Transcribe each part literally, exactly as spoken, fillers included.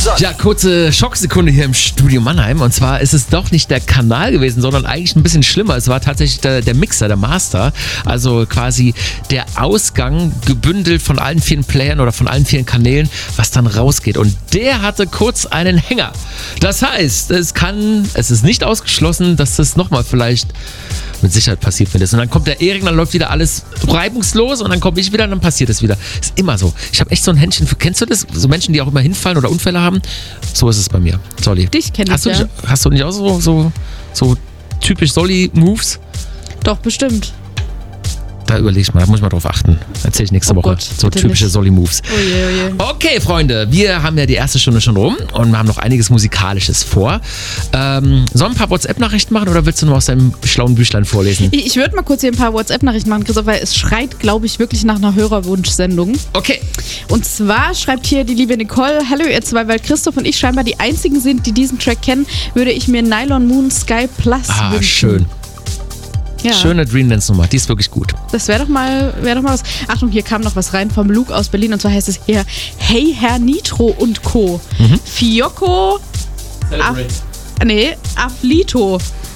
Ja, kurze Schocksekunde hier im Studio Mannheim. Und zwar ist es doch nicht der Kanal gewesen, sondern eigentlich ein bisschen schlimmer. Es war tatsächlich der, der Mixer, der Master. Also quasi der Ausgang gebündelt von allen vielen Playern oder von allen vielen Kanälen, was dann rausgeht. Und der hatte kurz einen Hänger. Das heißt, es kann, es ist nicht ausgeschlossen, dass das nochmal vielleicht mit Sicherheit passiert, wenn das. Und dann kommt der Erik, dann läuft wieder alles reibungslos und dann komme ich wieder und dann passiert es wieder. Ist immer so. Ich habe echt so ein Händchen für, kennst du das? So Menschen, die auch immer hinfallen oder Unfälle haben. So ist es bei mir. Solli. Dich kenn ich, hast du ja. nicht, hast du nicht auch so, so, so typisch Solli-Moves? Doch, bestimmt. Da überlege ich mal, da muss ich mal drauf achten. Erzähle ich nächste Oh Woche. Gott, so typische Solli-Moves. Oh je, oh je. Okay, Freunde, wir haben ja die erste Stunde schon rum und wir haben noch einiges Musikalisches vor. Ähm, sollen wir ein paar WhatsApp-Nachrichten machen oder willst du nur aus deinem schlauen Büchlein vorlesen? Ich, ich würde mal kurz hier ein paar WhatsApp-Nachrichten machen, Christoph, weil es schreit, glaube ich, wirklich nach einer Hörerwunschsendung. Okay. Und zwar schreibt hier die liebe Nicole: Hallo ihr zwei, weil Christoph und ich scheinbar die einzigen sind, die diesen Track kennen, würde ich mir Nylon Moon Sky Plus Ah, wünschen. schön. Ja. Schöne Dreamdance-Nummer, die ist wirklich gut. Das wäre doch mal, wäre doch mal was. Achtung, hier kam noch was rein vom Luke aus Berlin und zwar heißt es hier: Hey Herr Nitro und Co. Mhm. Fiocco Af, nee, Aflito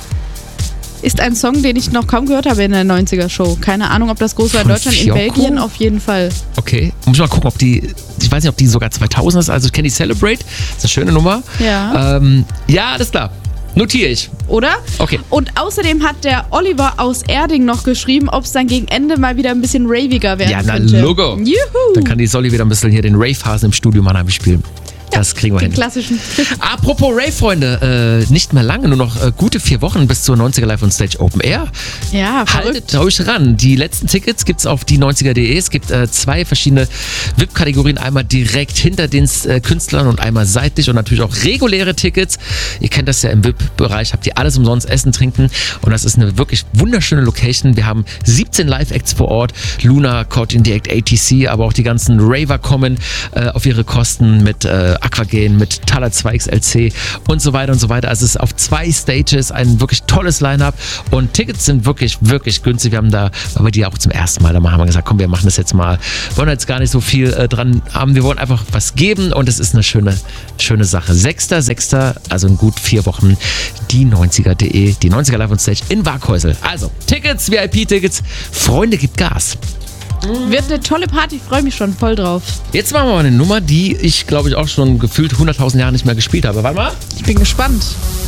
ist ein Song, den ich noch kaum gehört habe in der neunziger-Show. Keine Ahnung, ob das groß war in Von Deutschland, Fiocco? in Belgien auf jeden Fall. Okay, muss ich mal gucken, ob die, ich weiß nicht, ob die sogar zweitausend ist, also ich kenne die Celebrate, das ist eine schöne Nummer. Ja. Ähm, ja, alles klar, notiere ich. Oder? Okay. Und außerdem hat der Oliver aus Erding noch geschrieben, ob es dann gegen Ende mal wieder ein bisschen raviger werden Ja, na könnte. Logo. Juhu. Dann kann die Solli wieder ein bisschen hier den Rave-Hasen im Studio Mannheim spielen. Das kriegen wir Den hin. klassischen. Apropos Rave, Freunde, äh, nicht mehr lange, nur noch äh, gute vier Wochen bis zur neunziger Live on Stage Open Air. Ja, Haltet verrückt. euch ran. Die letzten Tickets gibt es auf die neunziger punkt de. Es gibt äh, zwei verschiedene V I P-Kategorien. Einmal direkt hinter den äh, Künstlern und einmal seitlich und natürlich auch reguläre Tickets. Ihr kennt das ja im V I P-Bereich. Habt ihr alles umsonst essen, trinken. Und das ist eine wirklich wunderschöne Location. Wir haben siebzehn Live-Acts vor Ort. Luna, Caught in the Act, A T C, aber auch die ganzen Raver kommen äh, auf ihre Kosten mit äh, Aquagen, mit Thaler zwei X L C und so weiter und so weiter. Also es ist auf zwei Stages ein wirklich tolles Line-Up und Tickets sind wirklich, wirklich günstig. Wir haben da, weil wir die auch zum ersten Mal da machen, haben wir gesagt, komm, wir machen das jetzt mal. Wir wollen jetzt gar nicht so viel äh, dran haben. Wir wollen einfach was geben und es ist eine schöne, schöne Sache. sechster sechster, also in gut vier Wochen, die neunziger punkt de, die neunziger Live on Stage in Waghäusel. Also, Tickets, V I P-Tickets, Freunde, gibt Gas. Wird eine tolle Party, ich freue mich schon voll drauf. Jetzt machen wir mal eine Nummer, die ich, glaube ich, auch schon gefühlt hunderttausend Jahre nicht mehr gespielt habe. Warte mal. Ich bin gespannt.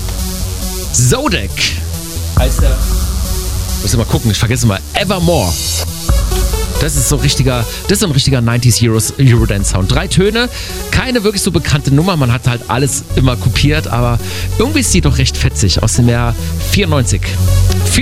Zodek heißt der. Muss ich mal gucken, ich vergesse mal. Evermore. Das ist so richtiger, das ist so ein richtiger neunziger Euros, Eurodance-Sound. Drei Töne, keine wirklich so bekannte Nummer. Man hat halt alles immer kopiert, aber irgendwie ist die doch recht fetzig aus dem Jahr vierundneunzig.